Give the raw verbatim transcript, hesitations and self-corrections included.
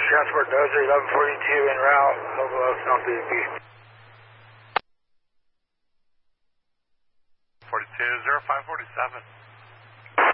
Transport Dozer eleven forty-two en route, Mobile South B B. forty-two, zero five forty-seven.